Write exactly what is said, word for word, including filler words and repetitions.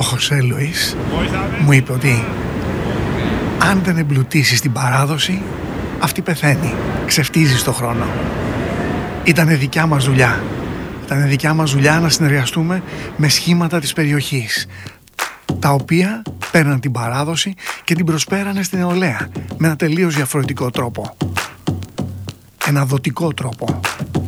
Ο Χωσέ Λουίς μου είπε ότι αν δεν εμπλουτίσεις την παράδοση, αυτή πεθαίνει, ξεφτίζει στο χρόνο. Ήτανε δικιά μας δουλειά. Ήτανε δικιά μας δουλειά να συνεργαστούμε με σχήματα της περιοχής, τα οποία παίρναν την παράδοση και την προσπέρανε στην νεολαία με ένα τελείως διαφορετικό τρόπο. Ένα δοτικό τρόπο.